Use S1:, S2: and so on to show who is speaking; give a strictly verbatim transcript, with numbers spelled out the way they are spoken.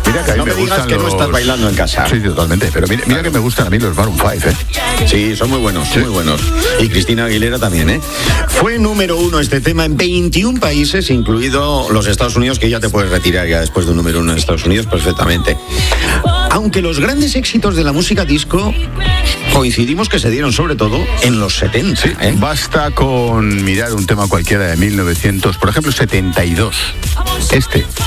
S1: Mira que a mí
S2: no
S1: me,
S2: me digas
S1: gustan
S2: que
S1: los...
S2: no estás bailando en casa.
S1: Sí, totalmente. Pero mira, mira que me gustan a mí los Maroon cinco, ¿eh?
S2: Sí, son muy buenos, sí. muy buenos. Y Cristina Aguilera también, ¿eh? Fue número uno este tema en veintiún países, incluido los Estados Unidos, que ya te puedes retirar ya después de un número uno en Estados Unidos perfectamente. Aunque los grandes éxitos de la música disco coincidimos que se dieron sobre todo en los setenta.
S1: Sí,
S2: ¿eh?
S1: Basta con mirar un tema cualquiera de mil novecientos, por ejemplo, setenta y dos. Este,